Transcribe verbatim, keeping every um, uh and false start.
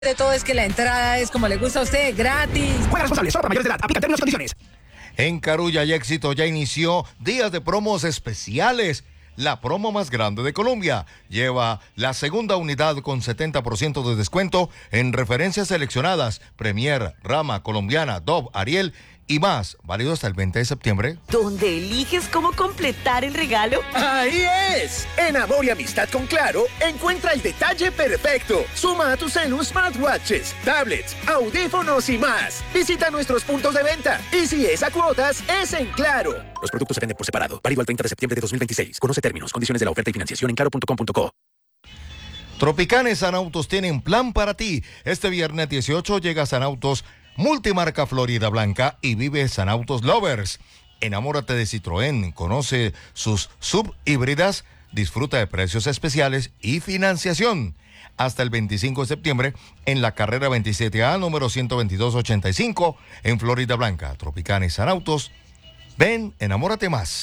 de todo es que la entrada es como le gusta a usted, gratis. Juega responsable, solo para mayores de edad. Aplica términos y condiciones. En Carulla y Éxito ya inició días de promos especiales. La promo más grande de Colombia lleva la segunda unidad con setenta por ciento de descuento en referencias seleccionadas: Premier, Rama, Colombiana, Dove, Ariel y más, válido hasta el veinte de septiembre. ¿Dónde eliges cómo completar el regalo? ¡Ahí es! En Amor y Amistad con Claro, encuentra el detalle perfecto. Suma a tu celu smartwatches, tablets, audífonos y más. Visita nuestros puntos de venta. Y si es a cuotas, es en Claro. Los productos se venden por separado. Válido al treinta de septiembre de dos mil veintiséis. Conoce términos, condiciones de la oferta y financiación en claro punto com punto co. Tropicana y Sanautos tienen plan para ti. Este viernes dieciocho llega Sanautos Multimarca Florida Blanca y vive Sanautos Lovers. Enamórate de Citroën, conoce sus subhíbridas, disfruta de precios especiales y financiación. Hasta el veinticinco de septiembre en la carrera veintisiete A, número ciento veintidós ochenta y cinco, en Florida Blanca. Tropicana y Sanautos, ven, enamórate más.